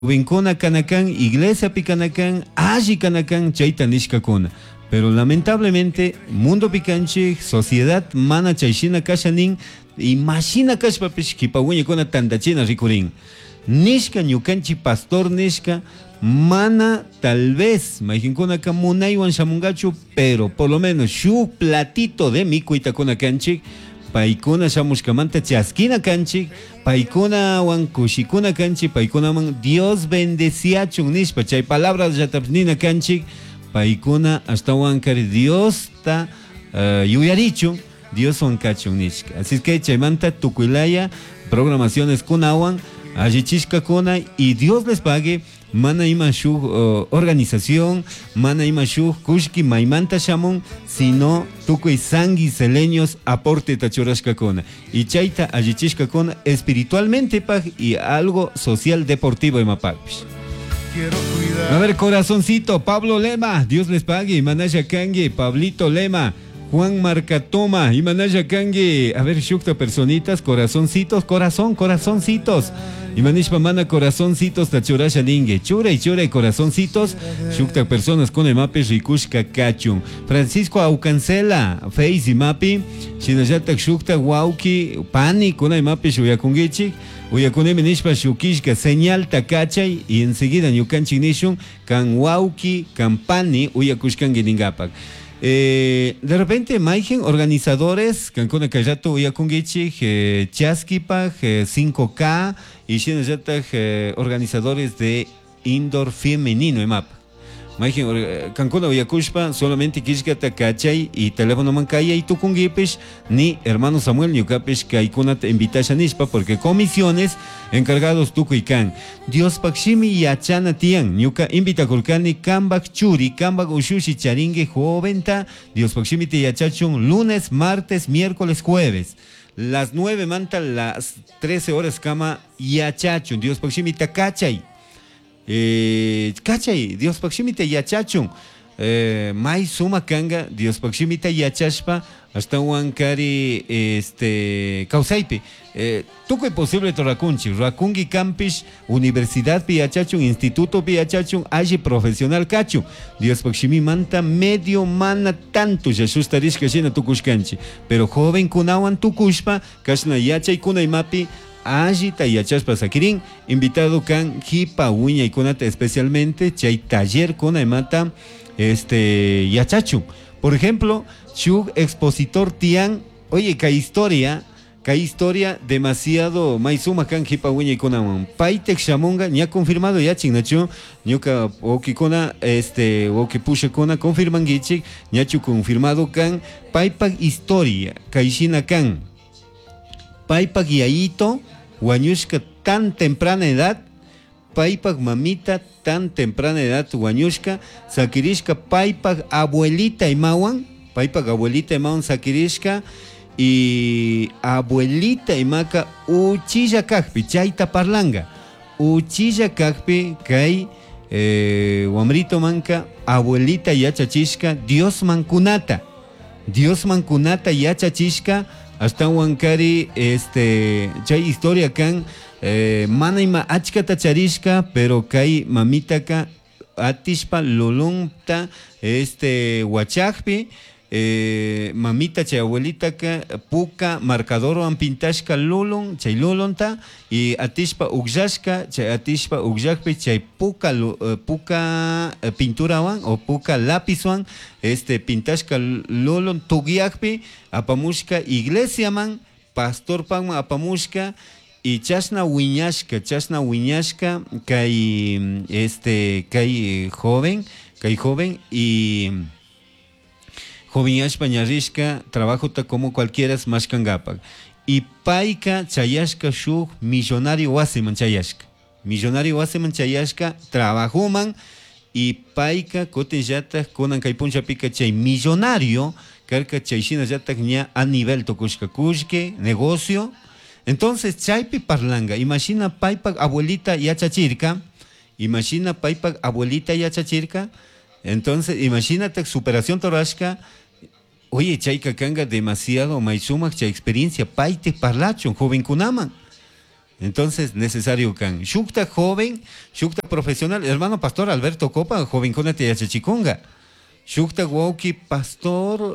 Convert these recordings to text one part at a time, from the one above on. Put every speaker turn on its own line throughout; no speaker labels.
Vincona Canacan, Iglesia Picanacan, Aji Canacan, Chaita Nishkakona. Pero lamentablemente, mundo picanche, sociedad mana chaishina kashanin, imagina kashpapish kipawiña kona tantachina rikurin. Nishka ñukanchi pastor nishka, mana tal vez, majinkona kamunaiwan shamungachu, pero por lo menos su platito de mikuita kona kanchik, paikuna shamushkamanta chaskina kanchik, paikuna wan kushikuna kanchik, paikuna man Dios bendeciachun nishpa, chay palabras yatapnina kanchik, paikuna hasta wankari Dios ta yuyarichun, Dios wankachun nishka. Así es que chaymanta tukuilaya, programaciones kunawan, allichishka kuna y Dios les pague. Mana ima shuk organización, mana ima shuk kushki maimanta shamun, sino tukui sangi seleños aporte tachurashka kona. Y chaita allichishka kona espiritualmente pag y algo social deportivo en mapagpish. A ver, corazoncito, Pablo Lema, Dios les pague, Manaya Kange, Pablito Lema, Juan Marcatoma, y Manaya Kange, a ver, shukta personitas, corazoncitos, corazoncitos. Y manishpa mana corazoncitos tachurasha lingue, chura y corazoncitos, shukta personas con el mape rikushka kachun. Francisco Aucancela, Face y mapi, shinayatak shukta wauki, pani con el mape shuyakungichik, uyakune manishpa shukishka señal takachay y enseguida nyukanchik nishun, kan wauki, kan pani, uyakushkan giningapak. De repente, Maigen, organizadores, Cancún Cayato, Yakungichi, Chaskipa, 5K, y organizadores de indoor femenino, EMAP. Maigen, Cancún Yakushpa, solamente Kishkata Kachay y teléfono Mancaya y Tukungipish, ni hermano Samuel Yucapish, que hay kuna invitasha Nispa, porque comisiones encargados Tukuikan. Dios Pakshimi y Achana Tian, Nyuka invita Kulkani, Kambak Churi, Kambak Ushushi Charingue, Joventa, Dios Pakshimi te Yachachun, lunes, martes, miércoles, jueves. Las 9 manta, las 13 horas cama Yachachun, Dios Pakshimi Takachay. Kachay, Dios Pakshimita Yachachun, Mai Suma Kanga, Dios Pakshimita Yachashpa, hasta Huancari, Causaipe, Tuco es posible Toracunchi, Rakungi Campish, Universidad Piachachun, Instituto Piachachun, Aji Profesional Cachu, Dios Pakshimi Manta, medio mana tanto, Yashustarish Kashina Tukushkanchi, pero joven Kunawan Tukushpa, Kashna Yachay Kunaimapi, Ajita y Achaspa Sakirin, invitado can Hipa Uña y Conata especialmente, chay taller con Aimata, Yachachu. Por ejemplo, Chug expositor Tian, oye, que historia demasiado maizuma can Hipa Uña y Conaman. Paitek Shamonga, ni ha confirmado ya chingnacho, ñuka okikona, okipushe kona, confirman gichik, ñachu confirmado can, Paipak historia, Kaishina can. Paipak Yaito, Guanyushka tan temprana edad, Paipak mamita tan temprana edad, Guanyushka, Sakirishka, Paipak abuelita Imawan, Sakirishka, y abuelita Imaka, Uchilla Kakpi, Chaita Parlang, Uchilla Kakpi, Kai, Wamrito Manka, abuelita Yachachishka, Dios Mankunata Yachachishka, hasta Huancari, chay historia can, manaima achkata charishka, pero kai mamitaka, atishpa lulunta, huachajpi, mamita chay abuelita ka, puka marcador ampintashka lulun, chay lulunta, y atishpa ugshashka, chay atishpa ugshajpi, chay puka pintura wan, o puka lápiz wan, pintashka lulun tugiakpi, apamushka iglesia man, pastor pagma apamushka, y chasna wiñashka, kay joven, y joven Yashpañarishka, trabajo ta como cualquiera es más cangapak. Y paika chayashka shuk millonario waseman chayashka. Trabajo man, y paika kote yata konan kaipuncha pika chay millonario, karka chayshina yata nya a nivel tokushka kushke, negocio. Entonces chaypi parlanga, imagina paipak abuelita yachachirka, entonces imagínate superación torashka. Oye, chayka kanga demasiado maisumak chay experiencia paite parlachon joven kunaman. Entonces, necesario can. Shukta joven, shukta profesional, hermano pastor Alberto Copa, joven con Yachachikunga. Shukta Woki pastor,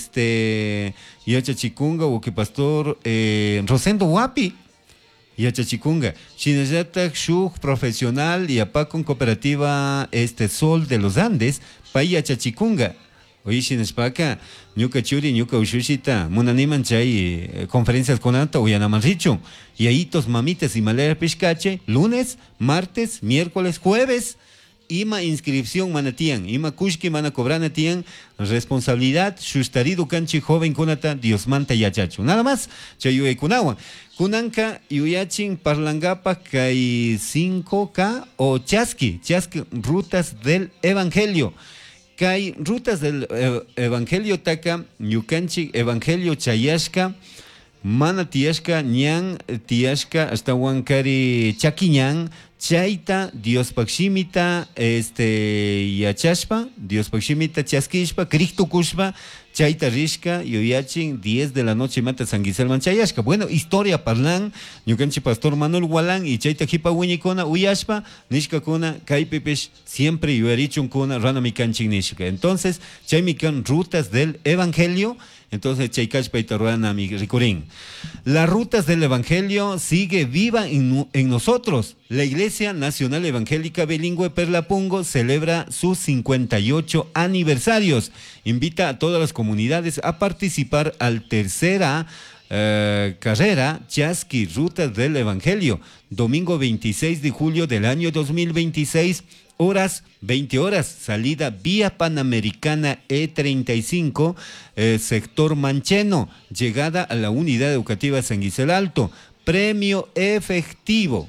Yachachikunga, Woki pastor, Rosendo Wapi. Yachachikunga, Chineyatak Shuk profesional y apa con cooperativa Sol de los Andes, pa Yachachikunga. Oye, Chinespaka, Ñuka Churi, Ñuka Ushushita, Munaniman Chay, conferencias con Anta, Uyanaman Richo, y Aitos Mamitas y Malera Piscache, lunes, martes, miércoles, jueves. Ima inscripción manatian, ima kushki mana cobranatian, responsabilidad, shustarido canchi joven kunata, Dios manta yachachu. Nada más, chayue kunawan. Kunanka yuyachin parlangapa kai 5K o chaski rutas del evangelio. Kai rutas del evangelio taka, yukanchi evangelio chayashka, mana tiashka, ñan tiashka, hasta huancari chaquiñan, chaita, Dios pakshimita, yachashpa, Dios pakshimita, chaskishpa, kriktukushpa, chaita rishka, yoyachin, 10 de la noche mata San Guiselman chayashka. Bueno, historia parlan, ñukanchi pastor Manuel Gualán y chaita jipa wiñikona, uyashpa, nishka kuna, kaipepesh, siempre yoyarichun kuna, rana mikanching nishka. Entonces, chaymikan rutas del evangelio. Entonces, Chaykashpa y Taruana, mi ricurín. Las rutas del Evangelio sigue viva en nosotros. La Iglesia Nacional Evangélica Bilingüe Perlapungo celebra sus 58 aniversarios. Invita a todas las comunidades a participar al tercera carrera Chaski Rutas del Evangelio. Domingo 26 de julio del año 2026. Horas, 20 horas, salida vía Panamericana E35, sector Mancheno, llegada a la unidad educativa San Gisel Alto, premio efectivo,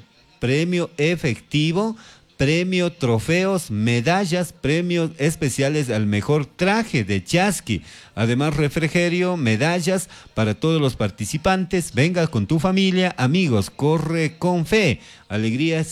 premio trofeos, medallas, premios especiales al mejor traje de Chaski, además refrigerio, medallas para todos los participantes. Venga con tu familia, amigos, corre con fe, alegría,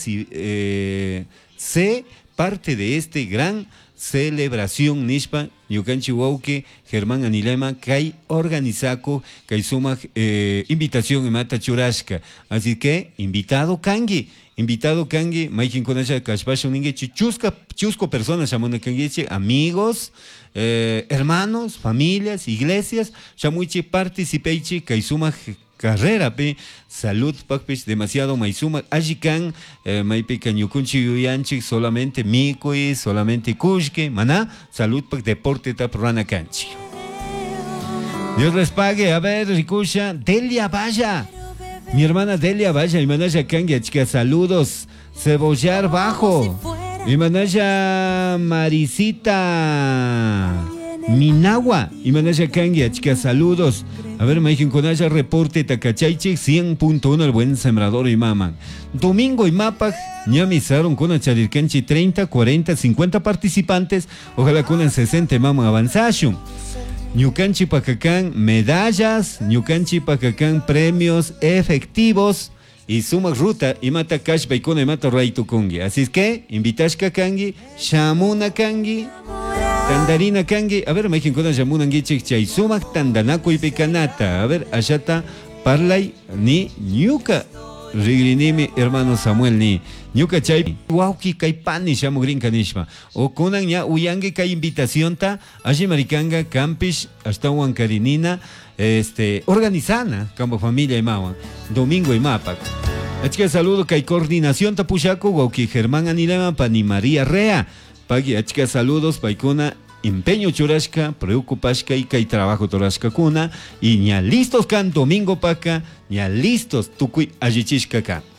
sé parte de este gran celebración Nishpa, Yukanchi Wauke, Germán Anilema, Kai Organizaco, Kai Suma, invitación en Mata Churashka. Así que, invitado Kangi, Maikin Konasha, Kashpasho Ningechi, chusco personas, Shamona Kangichi, amigos, hermanos, familias, iglesias, Shamuichi, participeichi, Kai Suma, carrera pe salud pakpech demasiado maizuma ajikan maipe kanyukunchi yuyanchi solamente mikui solamente kushke maná salud pak deporte ta prana canchi. Dios les pague. A ver, Rikusha, Delia Vaya, mi hermana Delia Vaya, mi manaya kangia chica, saludos. Cebollar Bajo, mi manaya Marisita Minagua, y manaya kangia chica, saludos. A ver, Maikin Konaya, reporte Takachaiche 100.1, el buen sembrador y maman. Domingo y Mapac, ñamizaron con Charirkenchi 30, 40, 50 participantes. Ojalá con el 60 maman avanzation. Ñucanchi Pacacán, medallas. Ñucanchi Pacacán, premios efectivos. Y suma ruta y mata cash baikona y mata raito kungi. Así es que, invitashka kangi, shamuna kangi. Tandarina kangi, a ver, México con Yamuna Ngichik Chay Sumak Tandanaco y Picanata. A ver, Ashata Parlay ni Ñuka Rigrinimi, hermano Samuel ni Ñuka Chay Wauki Kaipani Shamu Green Kanishma. O Kunan ya Uyangi Kai invitación ta Ashi Maricanga Campish hasta Huancarinina organizana Campo Familia y Mawan Domingo y Mapac. Achika saludo Kai coordinación Tapuchaco Wauki Germán Anilema Pani María Rea. Pagi achika saludos paikuna empeño churashka preocupashka y kai trabajo torashka kuna y ña listos can domingo paca ña listos tukui allichishka ka.